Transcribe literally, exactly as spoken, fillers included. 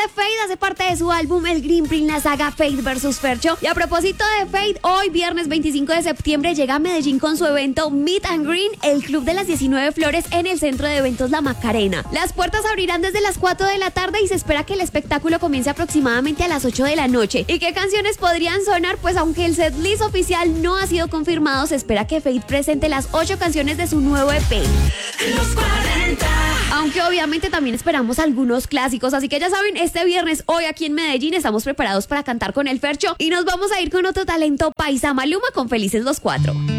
de Fade hace parte de su álbum El Green Print, la saga Fade versus Fercho. Y a propósito de Fade, hoy viernes veinticinco de septiembre llega a Medellín con su evento Meet and Green, el Club de las diecinueve Flores, en el Centro de Eventos La Macarena. Las puertas abrirán desde las cuatro de la tarde y se espera que el espectáculo comience aproximadamente a las ocho de la noche. ¿Y qué canciones podrían sonar? Pues aunque el setlist oficial no ha sido confirmado, se espera que Fade presente las ocho canciones de su nuevo E P. Los cuarenta. Aunque obviamente también esperamos algunos clásicos, así que ya saben, este viernes, hoy aquí en Medellín, estamos preparados para cantar con el Fercho y nos vamos a ir con otro talento paisa, Maluma, con Felices los Cuatro.